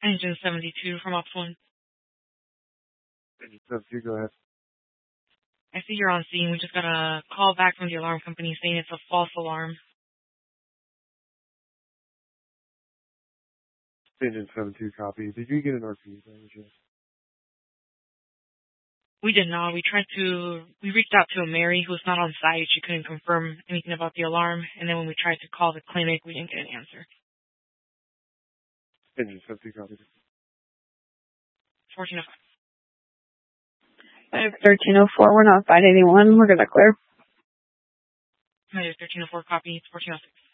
Engine 72 from Ops 1. Engine 72, go ahead. I see you're on scene. We just got a call back from the alarm company saying it's a false alarm. Engine 72 copy. Did you get an RP? We did not. We reached out to a Mary who was not on site. She couldn't confirm anything about the alarm. And then when we tried to call the clinic, we didn't get an answer. Engine 72 copy. 1405. 1304, we're not 581. We're going to clear. 1304 copy. It's 1406.